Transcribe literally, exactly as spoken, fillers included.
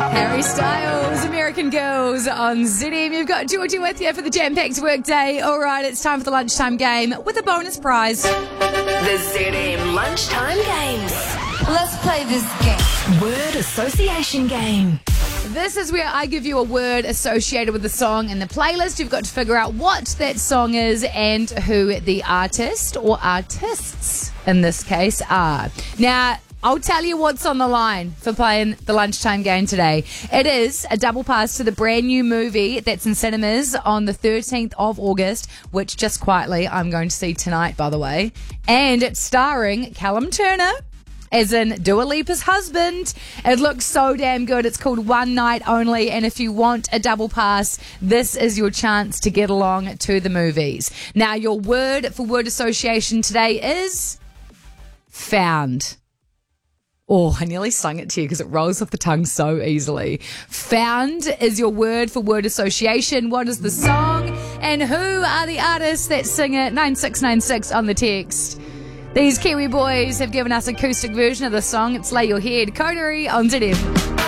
Harry Styles, American Girls on Z M. You've got Georgie with you for the jam-packed workday. All right, it's time for the lunchtime game with a bonus prize. The Z M Lunchtime Games. Let's play this game. Word association game. This is where I give you a word associated with the song in the playlist. You've got to figure out what that song is and who the artist or artists in this case are. Now, I'll tell you what's on the line for playing the lunchtime game today. It is a double pass to the brand new movie that's in cinemas on the thirteenth of August, which just quietly I'm going to see tonight, by the way. And it's starring Callum Turner, as in Dua Lipa's husband. It looks so damn good. It's called One Night Only, and if you want a double pass, this is your chance to get along to the movies. Now, your word for word association today is found. Oh, I nearly sung it to you because it rolls off the tongue so easily. Found is your word for word association. What is the song? And who are the artists that sing it? nine six nine six on the text. These Kiwi boys have given us an acoustic version of the song. It's Lay Your Head. Coterie on Z M.